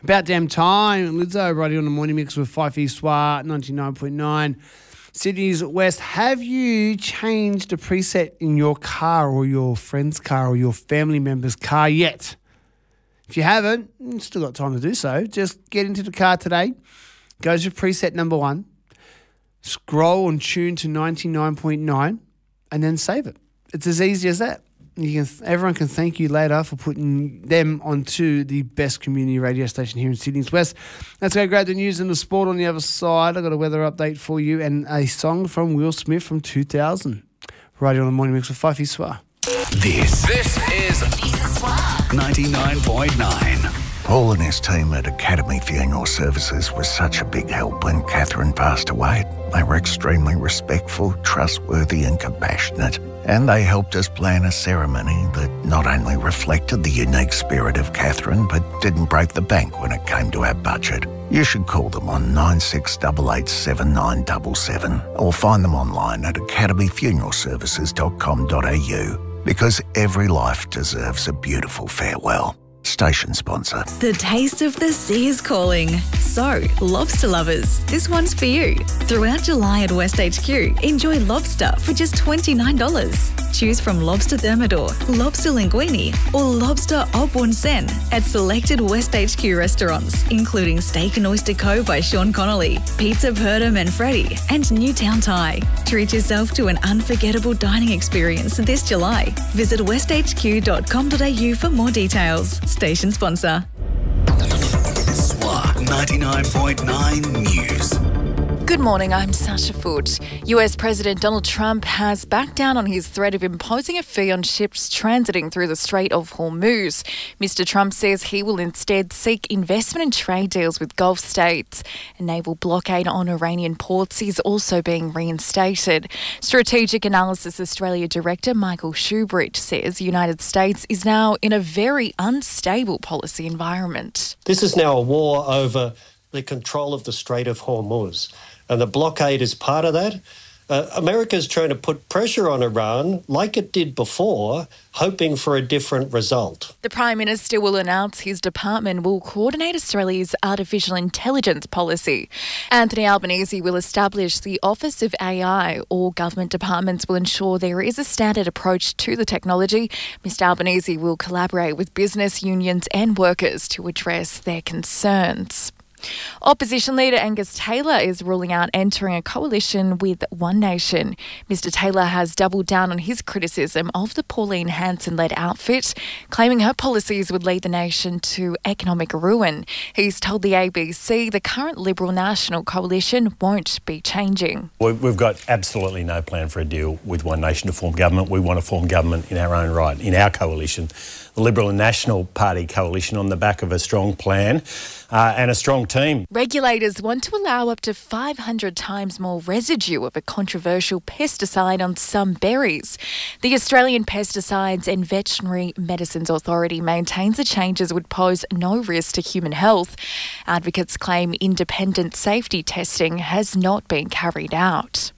About damn time. Lizzo right here on the morning mix with Fife Soir 99.9. Sydney's West. Have you changed the preset in your car or your friend's car or your family member's car yet? If you haven't, you've still got time to do so. Just get into the car today. Go to preset number 1. Scroll and tune to 99.9 and then save it. It's as easy as that. Everyone can thank you later for putting them onto the best community radio station here in Sydney's West. Let's go grab the news and the sport on the other side. I've got a weather update for you and a song from Will Smith from 2000. Right here on the morning mix with Fife Soir. This is 99.9. Paul and his team at Academy Funeral Services was such a big help when Catherine passed away. They were extremely respectful, trustworthy and compassionate. And they helped us plan a ceremony that not only reflected the unique spirit of Catherine, but didn't break the bank when it came to our budget. You should call them on 96887977 or find them online at academyfuneralservices.com.au because every life deserves a beautiful farewell. Station sponsor. The taste of the sea is calling. So, lobster lovers, this one's for you. Throughout July at West HQ, enjoy lobster for just $29. Choose from lobster thermidor, lobster linguine, or lobster au bon sen at selected West HQ restaurants, including Steak and Oyster Co. by Sean Connolly, Pizza Perda Manfredi, and Newtown Thai. Treat yourself to an unforgettable dining experience this July. Visit westhq.com.au for more details. Station sponsor. Soir 99.9 News. Good morning, I'm Sasha Foote. US President Donald Trump has backed down on his threat of imposing a fee on ships transiting through the Strait of Hormuz. Mr. Trump says he will instead seek investment and trade deals with Gulf states. A naval blockade on Iranian ports is also being reinstated. Strategic Analysis Australia Director Michael Shoebridge says the United States is now in a very unstable policy environment. This is now a war over the control of the Strait of Hormuz. And the blockade is part of that. America's trying to put pressure on Iran, like it did before, hoping for a different result. The Prime Minister will announce his department will coordinate Australia's artificial intelligence policy. Anthony Albanese will establish the Office of AI. All government departments will ensure there is a standard approach to the technology. Mr Albanese will collaborate with business unions and workers to address their concerns. Opposition leader Angus Taylor is ruling out entering a coalition with One Nation. Mr Taylor has doubled down on his criticism of the Pauline Hanson-led outfit, claiming her policies would lead the nation to economic ruin. He's told the ABC the current Liberal National coalition won't be changing. We've got absolutely no plan for a deal with One Nation to form government. We want to form government in our own right, in our coalition, the Liberal and National Party coalition, on the back of a strong plan and a strong team. Regulators want to allow up to 500 times more residue of a controversial pesticide on some berries. The Australian Pesticides and Veterinary Medicines Authority maintains the changes would pose no risk to human health. Advocates claim independent safety testing has not been carried out.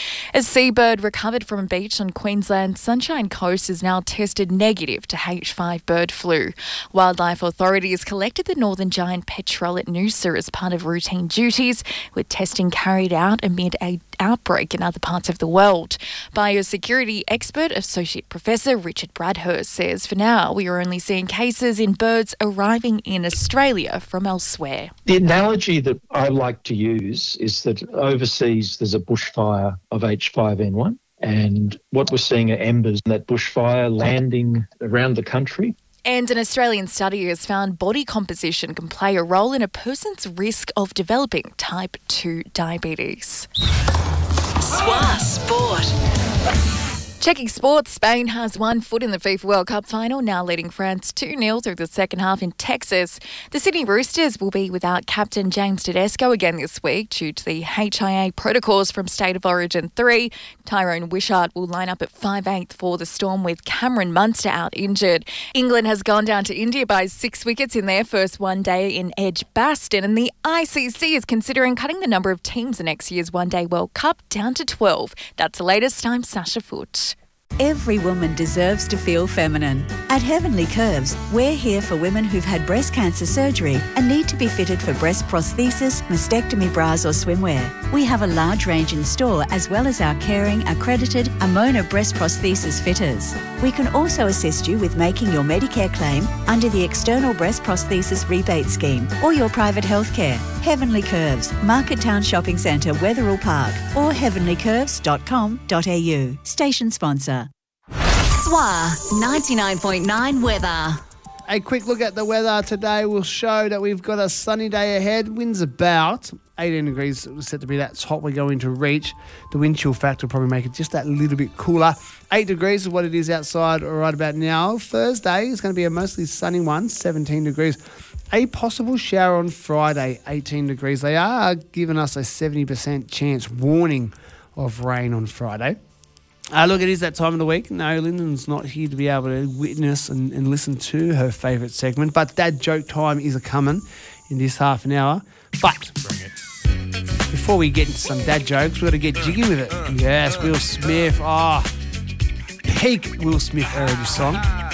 A seabird recovered from a beach on Queensland's Sunshine Coast is now tested negative to H5 bird flu. Wildlife authorities collected the northern giant petrel at Noosa as part of routine duties, with testing carried out amid an outbreak in other parts of the world. Biosecurity expert Associate Professor Richard Bradhurst says for now we are only seeing cases in birds arriving in Australia from elsewhere. The analogy that I like to use is that overseas there's a bushfire of H5N1, and what we're seeing are embers in that bushfire landing around the country. And an Australian study has found body composition can play a role in a person's risk of developing type 2 diabetes. Soir Sport. Checking sports, Spain has 1 foot in the FIFA World Cup final, now leading France 2-0 through the second half in Texas. The Sydney Roosters will be without captain James Tedesco again this week due to the HIA protocols from State of Origin 3. Tyrone Wishart will line up at 5/8 for the Storm with Cameron Munster out injured. England has gone down to India by 6 wickets in their first one-day in Edgbaston, and the ICC is considering cutting the number of teams in next year's One Day World Cup down to 12. That's the latest. I'm Sasha Foote. Every woman deserves to feel feminine. At Heavenly Curves, we're here for women who've had breast cancer surgery and need to be fitted for breast prosthesis, mastectomy bras or swimwear. We have a large range in store as well as our caring, accredited Amona breast prosthesis fitters. We can also assist you with making your Medicare claim under the External Breast Prosthesis Rebate Scheme or your private healthcare. Heavenly Curves, Market Town Shopping Centre, Wetherill Park or heavenlycurves.com.au. Station sponsor. SWA 99.9 weather. A quick look at the weather today will show that we've got a sunny day ahead. Winds about 18 degrees, set to be that hot we're going to reach. The wind chill factor will probably make it just that little bit cooler. 8 degrees is what it is outside right about now. Thursday is going to be a mostly sunny one, 17 degrees. A possible shower on Friday, 18 degrees. They are giving us a 70% chance warning of rain on Friday. Look, it is that time of the week. No, Lyndon's not here to be able to witness and listen to her favourite segment, but dad joke time is a-coming in this half an hour. But before we get into some dad jokes, we've got to get jiggy with it. Yes, Will Smith. Peak Will Smith era song.